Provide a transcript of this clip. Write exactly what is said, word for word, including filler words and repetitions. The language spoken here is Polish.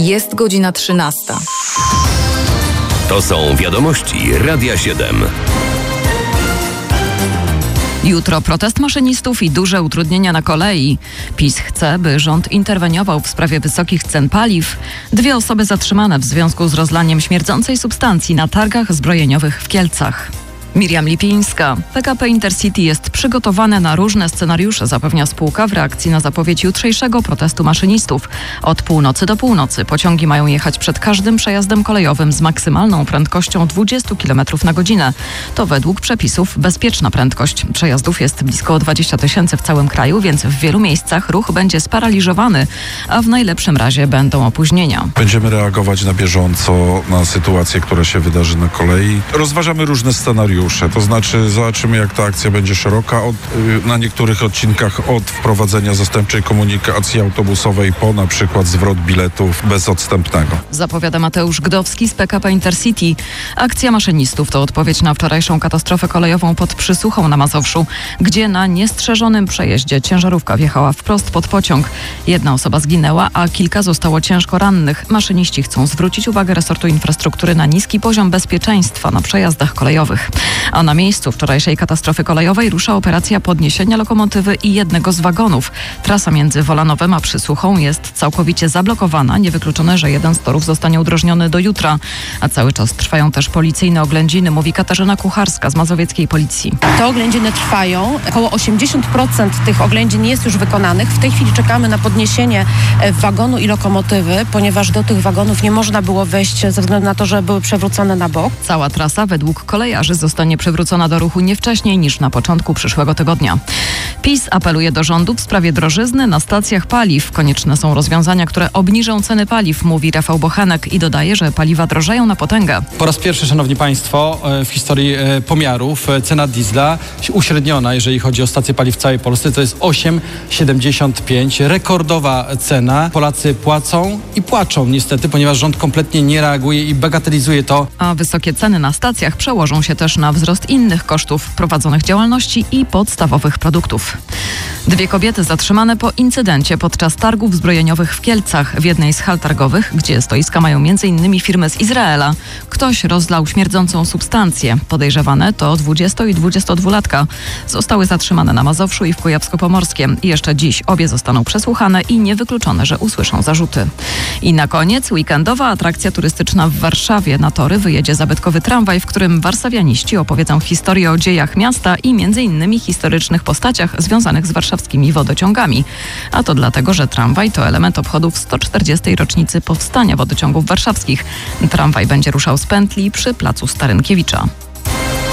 Jest godzina trzynasta. To są wiadomości Radia siedem. Jutro protest maszynistów i duże utrudnienia na kolei. PiS chce, by rząd interweniował w sprawie wysokich cen paliw. Dwie osoby zatrzymane w związku z rozlaniem śmierdzącej substancji na targach zbrojeniowych w Kielcach. Miriam Lipińska. P K P Intercity jest przygotowane na różne scenariusze, zapewnia spółka w reakcji na zapowiedź jutrzejszego protestu maszynistów. Od północy do północy pociągi mają jechać przed każdym przejazdem kolejowym z maksymalną prędkością dwadzieścia kilometrów na godzinę. To według przepisów bezpieczna prędkość. Przejazdów jest blisko dwadzieścia tysięcy w całym kraju, więc w wielu miejscach ruch będzie sparaliżowany, a w najlepszym razie będą opóźnienia. Będziemy reagować na bieżąco na sytuację, która się wydarzy na kolei. Rozważamy różne scenariusze. To znaczy zobaczymy, jak ta akcja będzie szeroka. Od, na niektórych odcinkach od wprowadzenia zastępczej komunikacji autobusowej po na przykład zwrot biletów bezodstępnego. Zapowiada Mateusz Gdowski z P K P Intercity. Akcja maszynistów to odpowiedź na wczorajszą katastrofę kolejową pod Przysuchą na Mazowszu, gdzie na niestrzeżonym przejeździe ciężarówka wjechała wprost pod pociąg. Jedna osoba zginęła, a kilka zostało ciężko rannych. Maszyniści chcą zwrócić uwagę resortu infrastruktury na niski poziom bezpieczeństwa na przejazdach kolejowych. A na miejscu wczorajszej katastrofy kolejowej rusza operacja podniesienia lokomotywy i jednego z wagonów. Trasa między Wolanowem a Przysuchą jest całkowicie zablokowana. Niewykluczone, że jeden z torów zostanie udrożniony do jutra. A cały czas trwają też policyjne oględziny, mówi Katarzyna Kucharska z mazowieckiej policji. Te oględziny trwają. Około osiemdziesiąt procent tych oględzin jest już wykonanych. W tej chwili czekamy na podniesienie wagonu i lokomotywy, ponieważ do tych wagonów nie można było wejść ze względu na to, że były przewrócone na bok. Cała trasa według kolejarzy zostanie przywrócona do ruchu nie wcześniej niż na początku przyszłego tygodnia. PiS apeluje do rządu w sprawie drożyzny na stacjach paliw. Konieczne są rozwiązania, które obniżą ceny paliw, mówi Rafał Bochenek i dodaje, że paliwa drożeją na potęgę. Po raz pierwszy, szanowni państwo, w historii pomiarów cena diesla uśredniona, jeżeli chodzi o stacje paliw w całej Polsce, to jest osiem siedemdziesiąt pięć. Rekordowa cena. Polacy płacą i płaczą niestety, ponieważ rząd kompletnie nie reaguje i bagatelizuje to. A wysokie ceny na stacjach przełożą się też na wzrost innych kosztów prowadzonych działalności i podstawowych produktów. Dwie kobiety zatrzymane po incydencie podczas targów zbrojeniowych w Kielcach. W jednej z hal targowych, gdzie stoiska mają między innymi firmy z Izraela, ktoś rozlał śmierdzącą substancję. Podejrzewane to dwudziesto- i dwudziestodwulatka. Zostały zatrzymane na Mazowszu i w Kujawsko-Pomorskiem. Jeszcze dziś obie zostaną przesłuchane i niewykluczone, że usłyszą zarzuty. I na koniec weekendowa atrakcja turystyczna w Warszawie. Na tory wyjedzie zabytkowy tramwaj, w którym warszawianiści opowiedzą historię o dziejach miasta i między innymi historycznych postaciach związanych z warszawskimi wodociągami. A to dlatego, że tramwaj to element obchodów sto czterdziestej rocznicy powstania wodociągów warszawskich. Tramwaj będzie ruszał z pętli przy placu Starynkiewicza.